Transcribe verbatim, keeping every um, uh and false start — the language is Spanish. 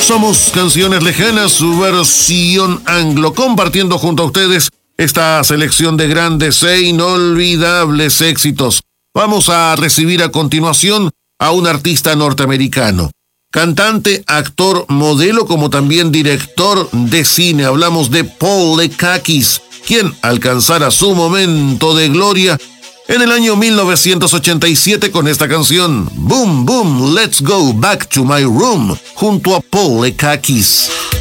Somos Canciones Lejanas, su versión anglo, compartiendo junto a ustedes esta selección de grandes e inolvidables éxitos. Vamos a recibir a continuación a un artista norteamericano, cantante, actor, modelo, como también director de cine. Hablamos de Paul Lekakis, quien alcanzara su momento de gloria en el año mil novecientos ochenta y siete con esta canción, Boom Boom, Let's Go Back to My Room, junto a Paul Lekakis.